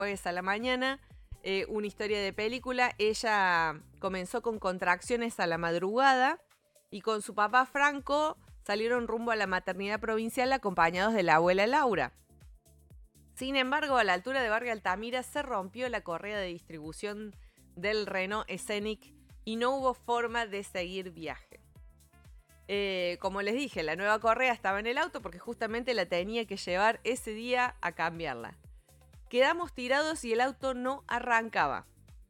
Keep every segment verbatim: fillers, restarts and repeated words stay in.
jueves a la mañana, eh, una historia de película. Ella comenzó con contracciones a la madrugada y con su papá Franco salieron rumbo a la maternidad provincial acompañados de la abuela Laura. Sin embargo, a la altura de Barrio Altamira se rompió la correa de distribución del Renault Scenic y no hubo forma de seguir viaje. Eh, como les dije, la nueva correa estaba en el auto porque justamente la tenía que llevar ese día a cambiarla. Quedamos tirados y el auto no arrancaba.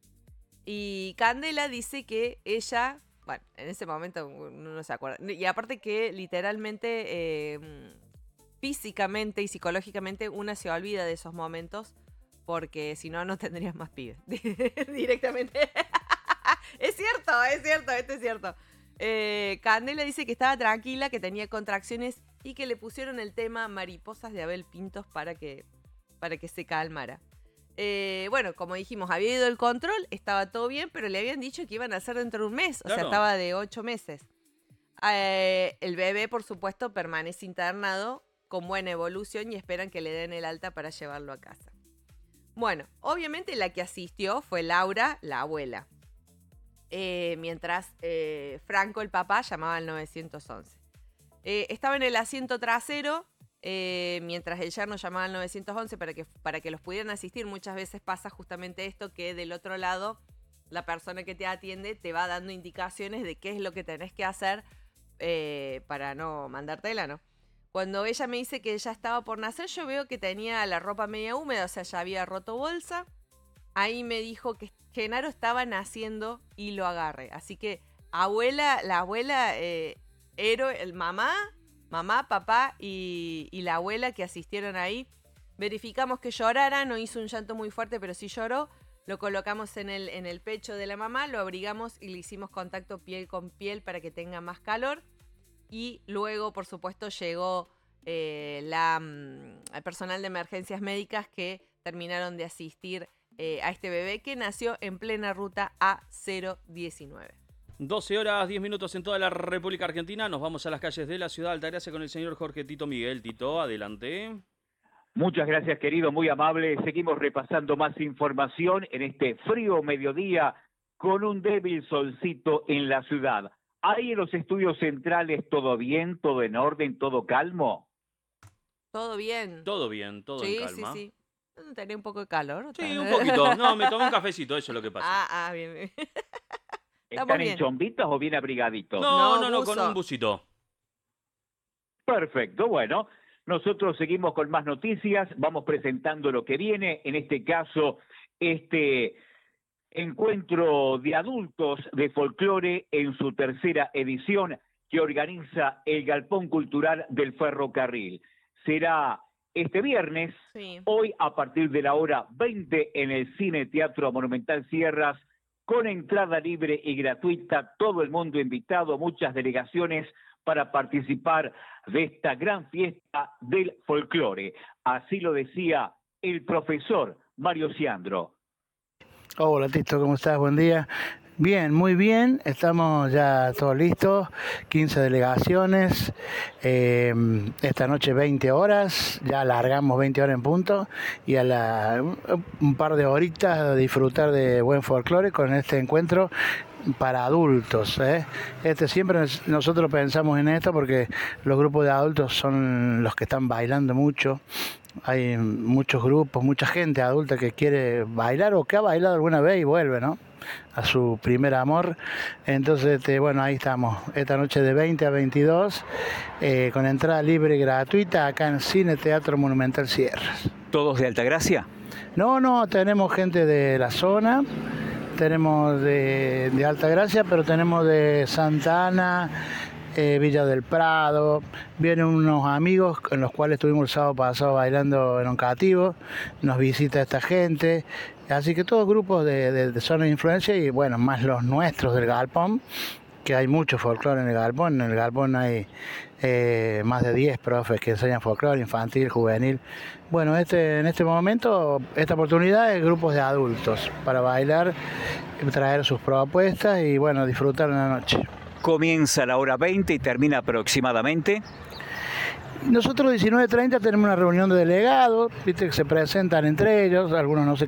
Y Candela dice que ella, bueno, en ese momento uno no se acuerda. Y aparte que literalmente, eh, físicamente y psicológicamente una se olvida de esos momentos porque si no, no tendrías más pibes. Directamente. Es cierto, es cierto, esto es cierto. Eh, Candela dice que estaba tranquila, que tenía contracciones y que le pusieron el tema Mariposas de Abel Pintos para que, para que se calmara. Eh, bueno, como dijimos, había ido el control, estaba todo bien, pero le habían dicho que iban a hacer dentro de un mes, o Claro. sea, estaba de ocho meses. Eh, el bebé, por supuesto, permanece internado con buena evolución y esperan que le den el alta para llevarlo a casa. Bueno, obviamente la que asistió fue Laura, la abuela. Eh, mientras eh, Franco, el papá, llamaba al nueve once. Eh, estaba en el asiento trasero, eh, mientras el yerno llamaba al nueve once para que, para que los pudieran asistir. Muchas veces pasa justamente esto, que del otro lado la persona que te atiende te va dando indicaciones de qué es lo que tenés que hacer eh, para no mandártela, ¿no? Cuando ella me dice que ya estaba por nacer, yo veo que tenía la ropa media húmeda, o sea, ya había roto bolsa. Ahí me dijo que Genaro estaba naciendo y lo agarré. Así que abuela, la abuela, eh, héroe, el mamá, mamá, papá y, y la abuela que asistieron ahí, verificamos que llorara, no hizo un llanto muy fuerte, pero sí lloró. Lo colocamos en el, en el pecho de la mamá, lo abrigamos y le hicimos contacto piel con piel para que tenga más calor. Y luego, por supuesto, llegó eh, la, el personal de emergencias médicas que terminaron de asistir Eh, a este bebé que nació en plena ruta A cero diecinueve. doce horas, diez minutos en toda la República Argentina. Nos vamos a las calles de la ciudad de Altagracia con el señor Jorge Tito Miguel. Tito, adelante. Muchas gracias, querido, muy amable. Seguimos repasando más información en este frío mediodía con un débil solcito en la ciudad. Ahí en los estudios centrales, ¿todo bien? ¿Todo en orden? ¿Todo calmo? Todo bien. Todo bien, todo sí, en calma. Sí, sí, sí. ¿Tenía un poco de calor? Sí, un poquito. No, me tomé un cafecito, eso es lo que pasa. Ah, ah, bien, bien. ¿Están bien. en chombitas o bien abrigaditos? No, No, no, no, buzo. con un busito. Perfecto, bueno, nosotros seguimos con más noticias, vamos presentando lo que viene, en este caso, este encuentro de adultos de folclore en su tercera edición que organiza el Galpón Cultural del Ferrocarril. Será este viernes, Sí. hoy a partir de la hora veinte en el Cine Teatro Monumental Sierras, con entrada libre y gratuita, todo el mundo invitado, muchas delegaciones para participar de esta gran fiesta del folclore. Así lo decía el profesor Mario Ciandro. Hola Tito, ¿cómo estás? Buen día. Bien, muy bien, estamos ya todos listos, quince delegaciones, eh, esta noche veinte horas, ya largamos veinte horas en punto y a la, un par de horitas a disfrutar de buen folclore con este encuentro para adultos, ¿eh? Este siempre nosotros pensamos en esto porque los grupos de adultos son los que están bailando mucho. Hay muchos grupos, mucha gente adulta que quiere bailar o que ha bailado alguna vez y vuelve, ¿no?, a su primer amor. Entonces, este, bueno, ahí estamos, esta noche de veinte a veintidós, eh, con entrada libre y gratuita acá en Cine Teatro Monumental Sierras. ¿Todos de Altagracia? No, no, tenemos gente de la zona, tenemos de, de Altagracia, pero tenemos de Santa Ana, Eh, Villa del Prado, vienen unos amigos con los cuales estuvimos el sábado pasado bailando en Oncativo, nos visita esta gente, así que todos grupos de, de, de zona de influencia y bueno, más los nuestros del Galpón, que hay mucho folclore en el Galpón, en el Galpón hay eh, más de diez profes que enseñan folclore infantil, juvenil. Bueno, este, en este momento, esta oportunidad es grupos de adultos para bailar, traer sus propuestas y bueno, disfrutar una noche. Comienza a la hora veinte y termina aproximadamente. Nosotros diecinueve treinta tenemos una reunión de delegados, viste que se presentan entre ellos, algunos no se